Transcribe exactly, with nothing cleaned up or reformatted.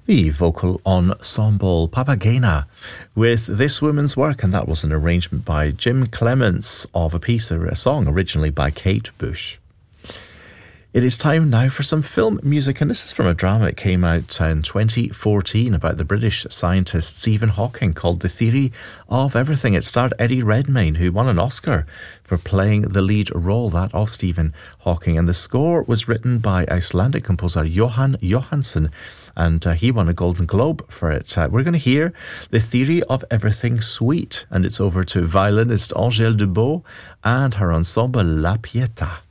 The vocal ensemble Papagena with this woman's work, and that was an arrangement by Jim Clements of a piece, a song originally by Kate Bush. It is time now for some film music, and this is from a drama that came out in twenty fourteen about the British scientist Stephen Hawking called The Theory of Everything. It starred Eddie Redmayne, who won an Oscar for playing the lead role, that of Stephen Hawking, and the score was written by Icelandic composer Jóhann Jóhannsson, and uh, he won a Golden Globe for it. Uh, we're going to hear The Theory of Everything Suite, and it's over to violinist Angèle Dubos and her ensemble La Pietà.